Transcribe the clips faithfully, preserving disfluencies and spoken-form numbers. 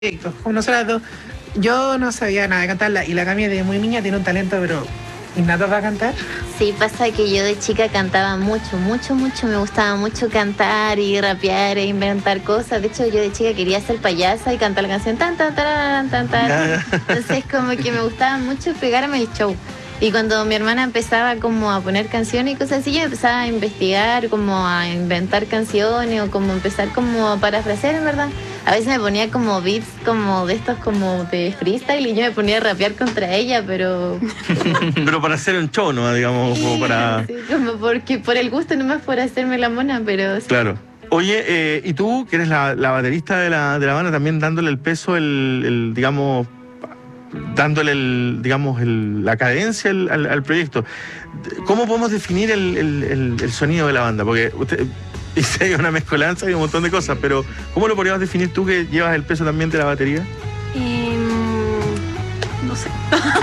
proyecto, como nosotras dos. Yo no sabía nada de cantarla y la Cami de muy niña tiene un talento, pero innato para cantar. Sí, pasa que yo de chica cantaba mucho, mucho, mucho. Me gustaba mucho cantar y rapear e inventar cosas. De hecho, yo de chica quería ser payasa y cantar la canción tan, tan, tan, tan, tan. Entonces, como que me gustaba mucho pegarme el show. Y cuando mi hermana empezaba como a poner canciones y cosas así, yo empezaba a investigar, como a inventar canciones o como empezar como a parafrasear, en verdad. A veces me ponía como beats como de estos como de freestyle y yo me ponía a rapear contra ella, pero... Pero para hacer un show, ¿no? Digamos, como para... Sí, como porque por el gusto, nomás por hacerme la mona, pero... Sí. Claro. Oye, eh, ¿y tú, que eres la, la baterista de la, de la banda, también dándole el peso, el, el digamos... dándole el, digamos, el, la cadencia al, al, al proyecto? ¿Cómo podemos definir el, el, el, el sonido de la banda? Porque usted dice hay una mezcolanza y un montón de cosas, pero ¿cómo lo podríamos definir tú, que llevas el peso también de la batería? Eh, no sé.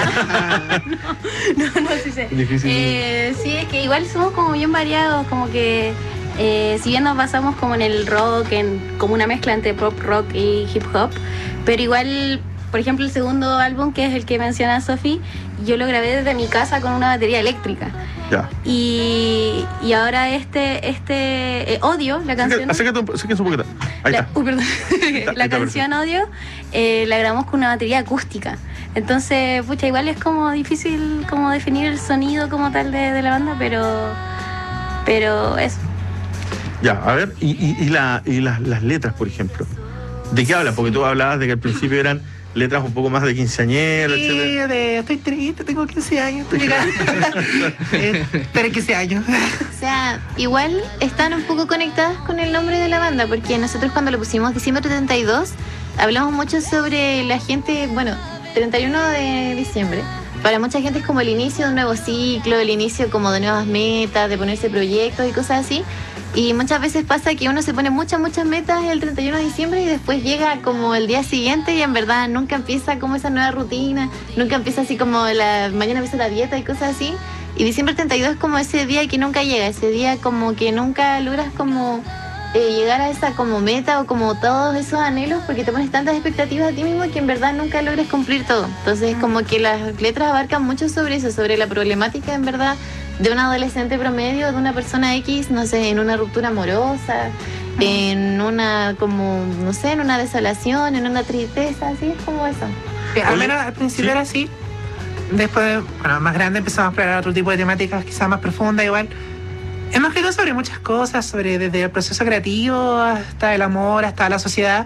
no, no, no sí sé. Difícil. Eh, sí, es que igual somos como bien variados, como que eh, si bien nos basamos como en el rock, en como una mezcla entre pop, rock y hip hop, pero igual... Por ejemplo, el segundo álbum, que es el que menciona Sofi, yo lo grabé desde mi casa con una batería eléctrica. Ya. Y, y ahora este, este eh, Odio, la canción... Acércate un, acércate un poquito. Ahí la, está. Uy, perdón. Está, la está canción Odio eh, la grabamos con una batería acústica. Entonces, pucha, igual es como difícil como definir el sonido como tal de, de la banda, pero... Pero eso. Ya, a ver, y, y, y, la, y las, las letras, por ejemplo. ¿De qué hablan? Porque tú hablabas de que al principio eran... letras un poco más de quinceañero, Sí, etcétera. de estoy triste, tengo quince años, estoy llegando. eh, pero quince años. O sea, igual están un poco conectadas con el nombre de la banda, porque nosotros cuando le pusimos Diciembre treinta y dos, hablamos mucho sobre la gente, bueno, treinta y uno de diciembre. Para mucha gente es como el inicio de un nuevo ciclo, el inicio como de nuevas metas, de ponerse proyectos y cosas así. Y muchas veces pasa que uno se pone muchas, muchas metas el treinta y uno de diciembre y después llega como el día siguiente y en verdad nunca empieza como esa nueva rutina, nunca empieza así como la mañana empieza la dieta y cosas así. Y diciembre treinta y dos es como ese día que nunca llega, ese día como que nunca logras como eh, llegar a esa como meta o como todos esos anhelos porque te pones tantas expectativas a ti mismo que en verdad nunca logres cumplir todo. Entonces como que las letras abarcan mucho sobre eso, sobre la problemática en verdad de un adolescente promedio, de una persona X, no sé, en una ruptura amorosa, en una, como, no sé, en una desolación, en una tristeza, así es como eso. Sí, al menos al principio ¿Sí? era así. Después, bueno, más grande empezamos a explorar otro tipo de temáticas, quizás más profundas, igual. Hemos escrito sobre muchas cosas, sobre desde el proceso creativo hasta el amor, hasta la sociedad.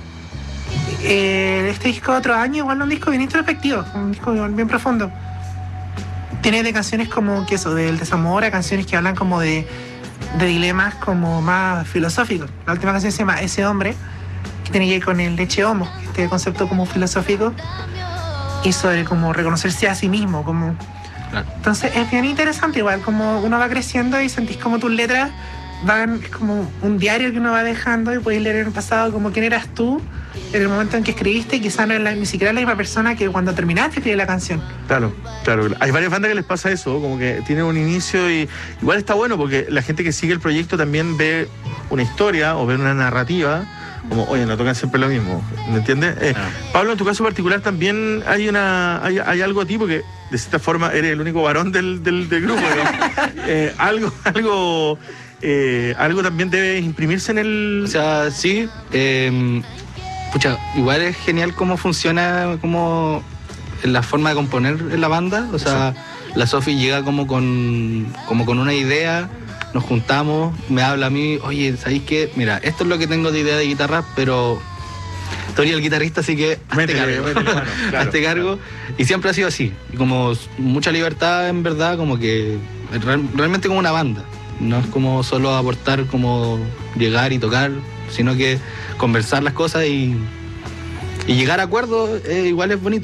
Eh, este disco de otro año, igual un disco bien introspectivo, un disco bien, bien profundo. Tiene de canciones como que eso, del desamor, a canciones que hablan como de, de dilemas como más filosóficos. La última canción se llama Ese Hombre, que tiene que ver con el leche homo, este concepto como filosófico, y sobre como reconocerse a sí mismo. Como... Claro. Entonces es bien interesante, igual como uno va creciendo y sentís como tus letras van, es como un diario que uno va dejando y podéis leer en el pasado como quién eras tú en el momento en que escribiste y quizás no es la, ni siquiera la misma persona que cuando terminaste de escribir la canción. Claro, claro. Hay varias bandas que les pasa eso, como que tienen un inicio y igual está bueno porque la gente que sigue el proyecto también ve una historia o ve una narrativa, como, oye, no tocan siempre lo mismo, ¿me entiendes? Eh, Claro. Pablo, en tu caso particular también hay una hay, hay algo a ti, porque de cierta forma eres el único varón del, del, del grupo, digamos. eh, algo, algo, eh, algo también debe imprimirse en el... O sea, sí. Eh, pucha, igual es genial cómo funciona como la forma de componer en la banda. O sea, la Sofi llega como con, como con una idea, nos juntamos, me habla a mí, oye, ¿sabéis qué? Mira, esto es lo que tengo de idea de guitarra, pero tú eres el guitarrista, así que hazte Métele, cargo. métele mano, claro, hazte cargo. claro. Y siempre ha sido así. Y como mucha libertad, en verdad, como que real- realmente como una banda. No es como solo aportar, como llegar y tocar, sino que conversar las cosas y, y llegar a acuerdos, eh, igual es bonito.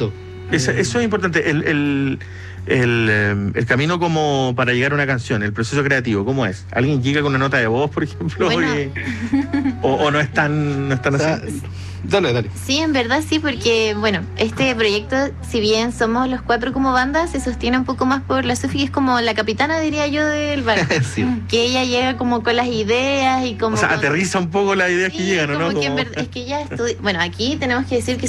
Eso, Eh, eso es importante. El, el, el, eh, el camino como para llegar a una canción, el proceso creativo, ¿cómo es? ¿Alguien llega con una nota de voz, por ejemplo? Bueno. y- o, o no es tan, no es tan o sea, así? dale, dale. Sí, en verdad sí, porque, bueno, este proyecto, si bien somos los cuatro como banda, se sostiene un poco más por la Sofi, que es como la capitana, diría yo, del barco. Sí. Que ella llega como con las ideas y como... O sea, con- aterriza un poco las ideas que Sí, llegan, ¿o como no? que en Como- verdad- es que ya estudié... Bueno, aquí tenemos que decir que